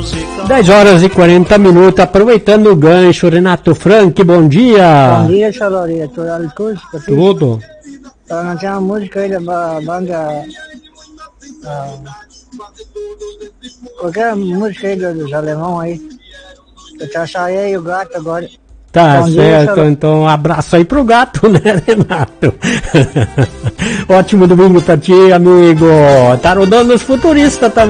10h40, aproveitando o gancho, Renato Frank, bom dia. Bom dia, Chaloria, tudo acústico? Tudo. Não tinha uma música aí da banda... qualquer música aí dos alemão aí. Eu te acharei aí o gato agora. Tá bom certo, dia, então um abraço aí pro gato, né, Renato? Ótimo domingo pra ti, amigo. Tá rodando os futuristas também.